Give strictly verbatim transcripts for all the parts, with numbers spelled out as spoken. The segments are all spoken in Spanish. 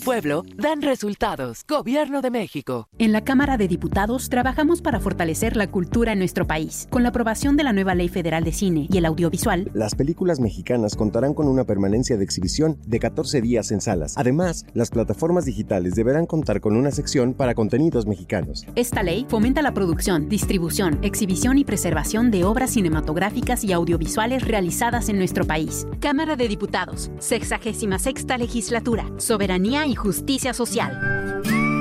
pueblo dan resultados. Gobierno de México. En la Cámara de Diputados trabajamos para fortalecer la cultura en nuestro país. Con la aprobación de la nueva Ley Federal de Cine y el Audiovisual, las películas mexicanas contarán con una permanencia de exhibición de catorce días en salas. Además, las plataformas digitales deberán contar con una sección para contenidos mexicanos. Esta ley fomenta la producción, distribución, exhibición y preservación de obras cinematográficas y audiovisuales realizadas en nuestro país. Cámara de Diputados, sexagésima sexta legislatura, soberanía y justicia social.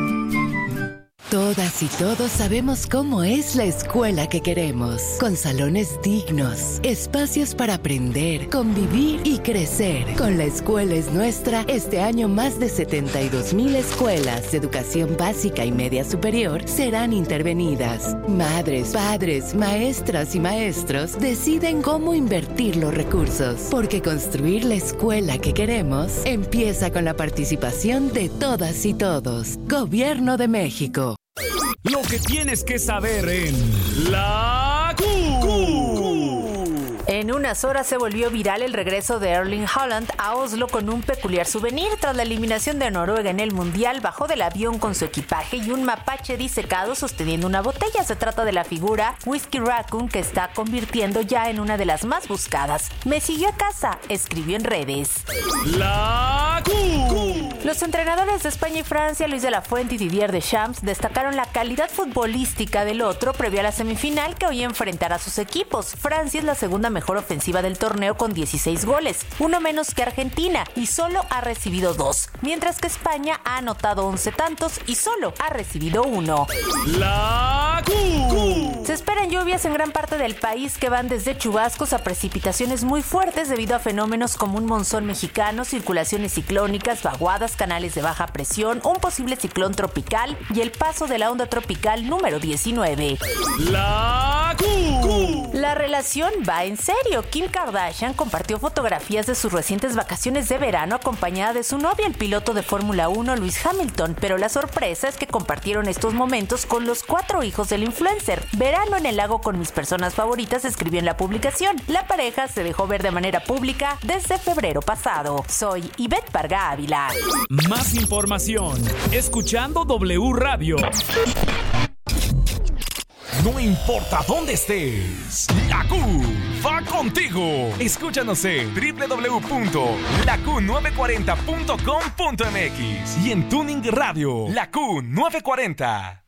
Todas y todos sabemos cómo es la escuela que queremos, con salones dignos, espacios para aprender, convivir y crecer. Con La Escuela es Nuestra, este año más de setenta y dos mil escuelas de educación básica y media superior serán intervenidas. Madres, padres, maestras y maestros deciden cómo invertir los recursos, porque construir la escuela que queremos empieza con la participación de todas y todos. Gobierno de México. Lo que tienes que saber en La Q. En unas horas se volvió viral el regreso de Erling Haaland a Oslo con un peculiar souvenir. Tras la eliminación de Noruega en el Mundial, bajó del avión con su equipaje y un mapache disecado sosteniendo una botella. Se trata de la figura Whiskey Raccoon, que está convirtiendo ya en una de las más buscadas. Me siguió a casa, escribió en redes. La Q. Los entrenadores de España y Francia, Luis de la Fuente y Didier Deschamps, destacaron la calidad futbolística del otro previo a la semifinal que hoy enfrentará a sus equipos. Francia es la segunda mejor ofensiva del torneo con dieciséis goles, uno menos que Argentina, y solo ha recibido dos, mientras que España ha anotado once tantos y solo ha recibido uno. La Q. Se esperan lluvias en gran parte del país que van desde chubascos a precipitaciones muy fuertes debido a fenómenos como un monzón mexicano, circulaciones ciclónicas, vaguadas, canales de baja presión, un posible ciclón tropical y el paso de la onda tropical número diecinueve. La Q. La relación va en serio. Kim Kardashian compartió fotografías de sus recientes vacaciones de verano acompañada de su novia, el piloto de Fórmula uno, Lewis Hamilton, pero la sorpresa es que compartieron estos momentos con los cuatro hijos del influencer. Verano en el lago con mis personas favoritas, escribió en la publicación. La pareja se dejó ver de manera pública desde febrero pasado. Soy Ivette Parga Ávila. Más información escuchando W Radio. No importa dónde estés, La Q va contigo. Escúchanos en doble u doble u doble u punto la q nueve cuarenta punto com punto m x y en Tuning Radio, La Q nueve cuarenta.